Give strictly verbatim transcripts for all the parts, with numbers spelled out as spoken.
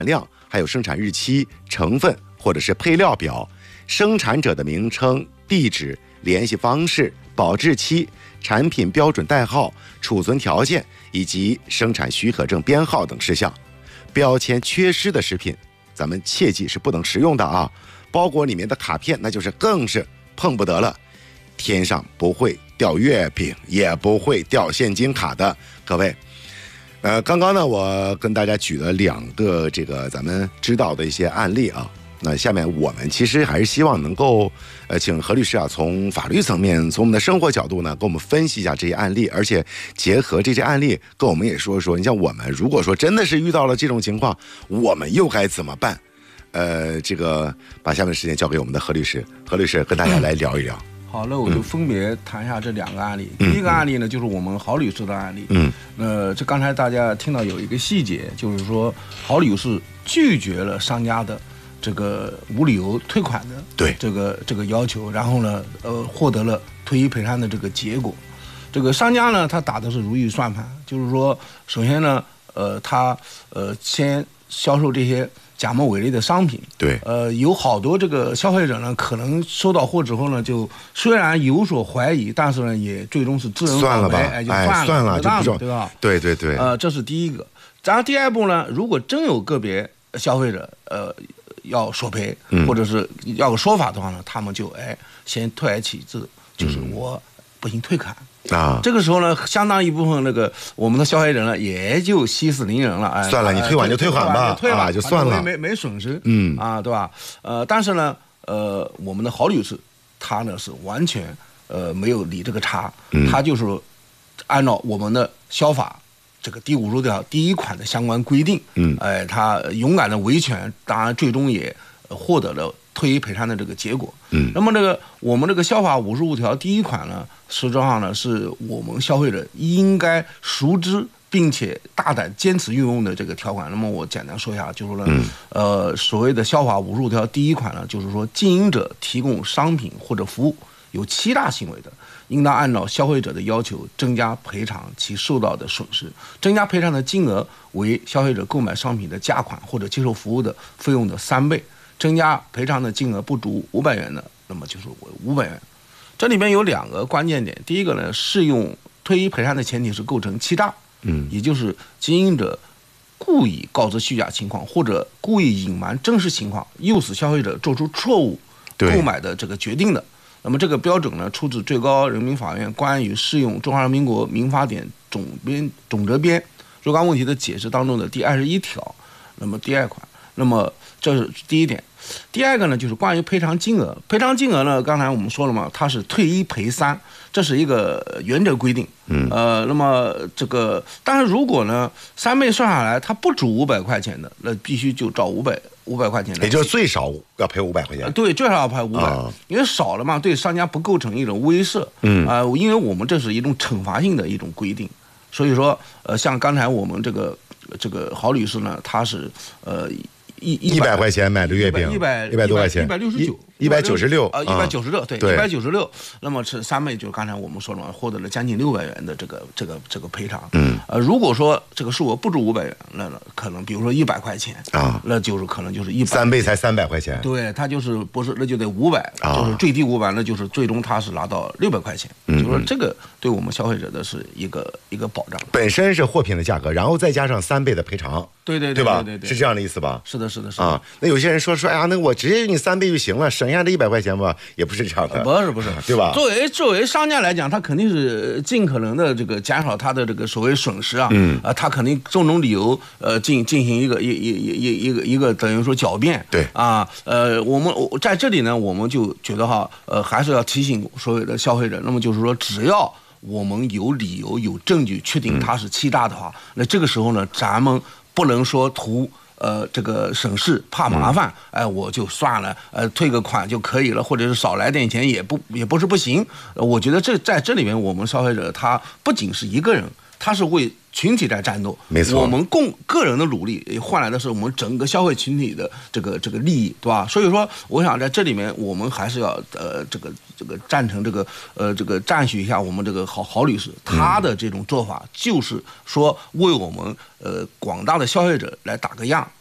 量，还有生产日期、成分或者是配料表、生产者的名称、地址、联系方式、保质期、产品标准代号、储存条件以及生产许可证编号等事项。标签缺失的食品，咱们切记是不能食用的啊！包裹里面的卡片，那就是更是碰不得了。天上不会掉月饼，也不会掉现金卡的，各位。呃，刚刚呢，我跟大家举了两个这个咱们知道的一些案例啊。那下面我们其实还是希望能够，呃，请何律师啊，从法律层面，从我们的生活角度呢，给我们分析一下这些案例，而且结合这些案例，跟我们也说说，你像我们如果说真的是遇到了这种情况，我们又该怎么办？呃，这个把下面的时间交给我们的何律师，何律师跟大家来聊一聊。 好，那我就分别谈一下这两个案例。嗯、第一个案例呢，就是我们郝律师的案例。嗯，呃，这刚才大家听到有一个细节，就是说郝律师拒绝了商家的这个无理由退款的对这个这个要求，然后呢，呃，获得了退一赔三的这个结果。这个商家呢，他打的是如意算盘，就是说，首先呢，呃，他呃先销售这些假冒伪劣的商品， 对， 呃，有好多这个消费者呢，可能收到货之后呢，就虽然有所怀疑，但是呢，也最终是自认算了吧， 哎，就算了， 哎、算了，就不重对吧？ 对对对， 呃，这是第一个。然后第二步呢，如果真有个别消费者，呃，要索赔或者是要个说法的话呢，嗯、他们就哎先退而其次，就是我不行退款。啊，这个时候呢，相当一部分那个我们的消费者呢，也就息事宁人了。哎， 算了，你退款就退款吧， 退吧， 就算了， 没没损失， 嗯啊，对吧？呃，但是呢，呃，我们的郝律师他呢是完全呃没有理这个茬，嗯、他就是按照我们的消法这个第五十条第一款的相关规定，嗯，哎，他勇敢的维权，当然最终也获得了退一赔三的这个结果。嗯，那么这个我们这个消法五十五条第一款呢，实质上呢是我们消费者应该熟知并且大胆坚持运用的这个条款。那么我简单说一下，就是说呢，嗯、呃，所谓的消法五十五条第一款呢，就是说经营者提供商品或者服务有欺诈行为的，应当按照消费者的要求增加赔偿其受到的损失，增加赔偿的金额为消费者购买商品的价款或者接受服务的费用的三倍。增加赔偿的金额不足五百元的，那么就是为五百元。这里面有两个关键点，第一个呢，适用退一赔三的前提是构成欺诈，嗯，也就是经营者故意告知虚假情况或者故意隐瞒真实情况，诱使消费者做出错误购买的这个决定的。那么这个标准呢，出自最高人民法院关于适用《中华人民共和国民法典总编总则编若干问题的解释当中的第二十一条，那么第二款。那么这是第一点。第二个呢，就是关于赔偿金额。赔偿金额呢，刚才我们说了嘛，它是退一赔三，这是一个原则规定。嗯。呃，那么这个，但是如果呢，三倍算下来，它不足五百块钱的，那必须就照五百五百块钱来。 也就是最少要赔五百块钱。 呃、对，最少要赔五百、哦，因为少了嘛，对商家不构成一种威慑。嗯。啊、呃，因为我们这是一种惩罚性的一种规定，所以说，呃，像刚才我们这个这个郝律师呢，他是呃。一一百块钱买的月饼， 一百一百多块钱， 一百六十九， 一百九十六， 呃，一百九十六，对，一百九十六。那么是三倍，就是刚才我们说了嘛，获得了将近六百元的这个这个这个赔偿。嗯，呃，如果说这个数额不足五百元，那可能比如说一百块钱啊，那就是可能就是一百三倍才三百块钱。 对，他就是不是那就得五百，就是最低五百，那就是最终他是拿到六百块钱。嗯，就说这个对我们消费者的是一个一个保障。 本身是货品的价格，然后再加上三倍的赔偿。 对对对吧？ 对对， 是这样的意思吧？ 是的，是的，是的啊。那有些人说说，哎呀，那我直接给你三倍就行了，省下这一百块钱吧，也不是这样的。 不是不是， 对吧？ 作为作为商家来讲，他肯定是尽可能的这个减少他的这个所谓损失啊。嗯。啊，他肯定种种理由，呃，进进行一个一一一一一个一个等于说狡辩。 对。 啊，呃，我们在这里呢，我们就觉得哈，呃，还是要提醒所有的消费者，那么就是说，只要我们有理由、有证据确定他是欺诈的话，嗯、那这个时候呢，咱们不能说图呃这个省事怕麻烦，哎、呃，我就算了，呃，退个款就可以了，或者是少来点钱也不也不是不行。呃、我觉得这在这里面，我们消费者他不仅是一个人，他是为群体在战斗， 没错， 我们共个人的努力换来的是我们整个消费群体的这个这个利益，对吧？所以说，我想在这里面，我们还是要呃这个这个赞成这个呃这个赞许一下我们这个郝郝律师，他的这种做法就是说为我们呃广大的消费者来打个样。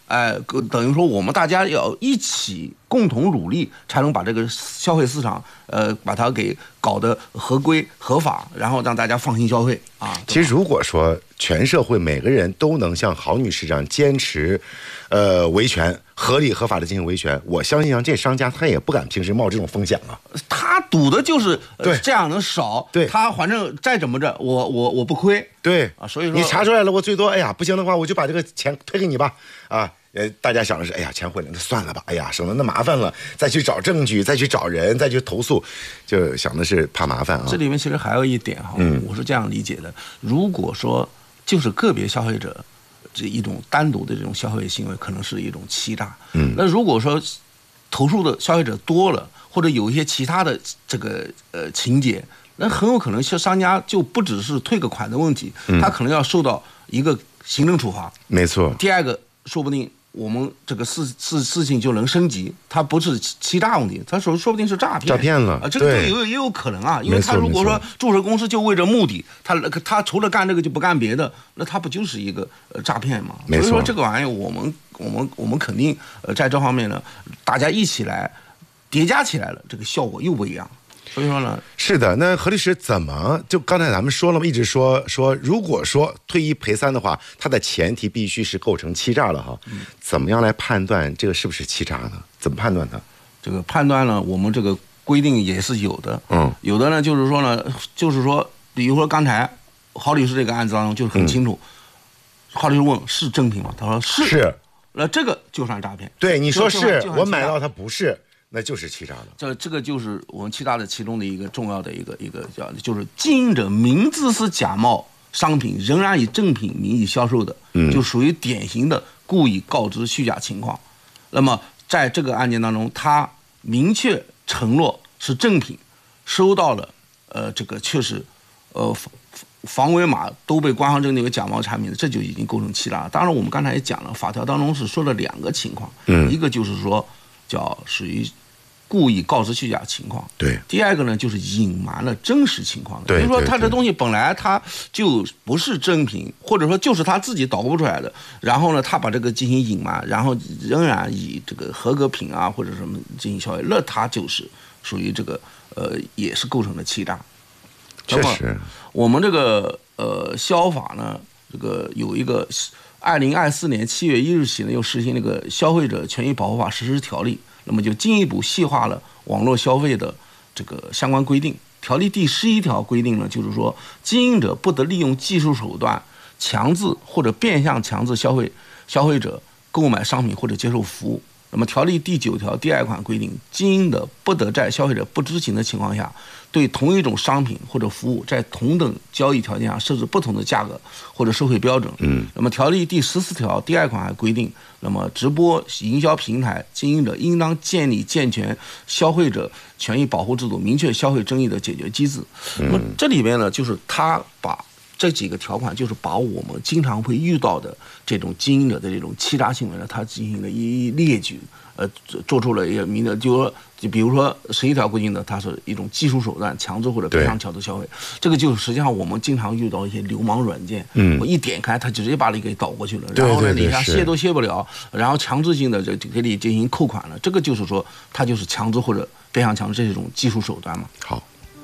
哎、呃，等于说我们大家要一起共同努力，才能把这个消费市场，呃，把它给搞得合规合法，然后让大家放心消费啊。 其实如果说全社会每个人都能像郝女士这样坚持，呃，维权合理合法的进行维权，我相信像这商家他也不敢平时冒这种风险啊。 他赌的就是、呃、 对这样能少， 对， 他反正再怎么着，我我我不亏， 对啊，所以说你查出来了，我最多哎呀不行的话，我就把这个钱退给你吧，啊。呃，大家想的是，哎呀，钱汇了，那算了吧，哎呀，省得那麻烦了，再去找证据，再去找人，再去投诉，就想的是怕麻烦啊。 这里面其实还有一点哈，嗯、我是这样理解的：如果说就是个别消费者这一种单独的这种消费行为，可能是一种欺诈。嗯，那如果说投诉的消费者多了，或者有一些其他的这个呃情节，那很有可能商家就不只是退个款的问题，嗯、他可能要受到一个行政处罚。 没错。 第二个，说不定。我们这个事事事情就能升级，它不是欺诈问题，它说说不定是诈骗， 诈骗了啊，这个也有也有可能啊，因为他如果说注册公司就为这目的，他他除了干这个就不干别的，那他不就是一个呃诈骗嘛？ 没错。 所以说这个玩意儿，我们我们我们肯定呃在这方面呢，大家一起来叠加起来了，这个效果又不一样。所以说呢， 是的，那何律师怎么就刚才咱们说了嘛，一直说说，如果说退一赔三的话，它的前提必须是构成欺诈了哈。嗯、怎么样来判断这个是不是欺诈呢？怎么判断它？ 这个判断呢，我们这个规定也是有的。 嗯， 有的呢，就是说呢，就是说，比如说刚才郝律师这个案子当中就是很清楚，郝、嗯、律师问是正品吗？他说是。 是。 那这个就算诈骗。 对，你说是我买到它不是。那就是欺诈了。 这这个就是我们欺诈的其中的一个重要的一个一个叫，就是经营者明知是假冒商品，仍然以正品名义销售的，嗯，就属于典型的故意告知虚假情况。那么在这个案件当中，他明确承诺是正品，收到了，呃，这个确实，呃，防伪码都被官方认定为假冒产品，这就已经构成欺诈了。当然，我们刚才也讲了，法条当中是说了两个情况，嗯，一个就是说叫属于故意告知虚假情况， 对。 第二个呢，就是隐瞒了真实情况， 对。 比如说他这东西本来他就不是正品，或者说就是他自己捣鼓出来的，然后呢，他把这个进行隐瞒，然后仍然以这个合格品啊或者什么进行销售，那他就是属于这个呃，也是构成了欺诈。 确实， 我们这个呃消法呢，这个有一个二零二四年七月一日起呢，又实行那个消费者权益保护法实施条例。那么就进一步细化了网络消费的这个相关规定。条例第十一条规定呢，就是说经营者不得利用技术手段强制或者变相强制消费消费者购买商品或者接受服务。那么条例第九条第二款规定，经营者不得在消费者不知情的情况下，对同一种商品或者服务在同等交易条件下设置不同的价格或者收费标准。嗯。那么条例第十四条第二款还规定，那么直播营销平台经营者应当建立健全消费者权益保护制度，明确消费争议的解决机制。那么这里边呢，就是他把这几个条款，就是把我们经常会遇到的这种经营者的这种欺诈行为呢，他进行了一一列举，呃，做出了一个明的，就说，就比如说十一条规定的，它是一种技术手段强制或者变相强制消费，这个就实际上我们经常遇到一些流氓软件，嗯，我一点开，他直接把你给导过去了，然后呢，你想卸都卸不了，然后强制性的就给你进行扣款了，这个就是说，它就是强制或者变相强制这种技术手段嘛。 好。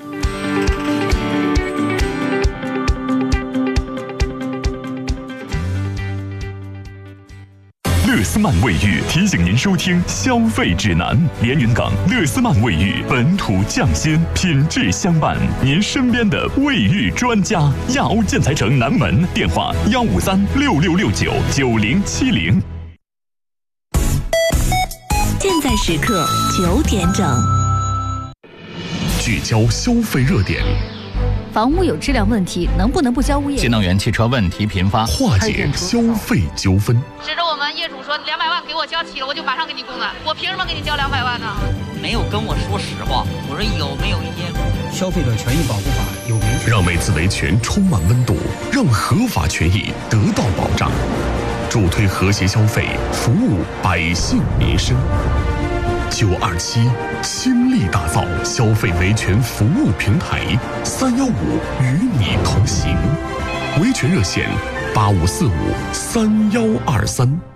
乐斯曼卫浴提醒您收听消费指南。连云港乐斯曼卫浴，本土匠心，品质相伴，您身边的卫浴专家。亚欧建材城南门，电话幺五三六六六九九零七零。 现在时刻九点整， 聚焦消费热点。 房屋有质量问题，能不能不交物业？ 新能源汽车问题频发， 化解消费纠纷。 指着我们业主说两百万给我交齐了，我就马上给你供了，我凭什么给你交两百万呢？ 没有跟我说实话，我说有没有一些消费者权益保护法有明确， 让每次维权充满温度，让合法权益得到保障，助推和谐消费，服务百姓民生。九二七倾力打造消费维权服务平台，三幺五与你同行。维权热线八五四五三幺二三。